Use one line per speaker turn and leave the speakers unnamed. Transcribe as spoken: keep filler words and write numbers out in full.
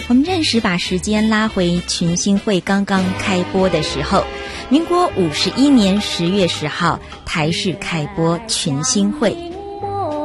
我们暂时把时间拉回群星会刚刚开播的时候，民国五十一年十月十号，台视开播群星会。